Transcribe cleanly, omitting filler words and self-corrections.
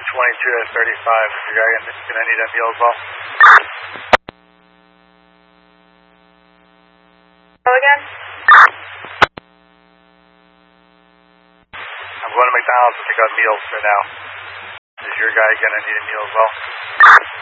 22 at 35. Is your guy gonna need a meal as well? Go again? I'm going to McDonald's to pick up meals for now. Is your guy gonna need a meal as well?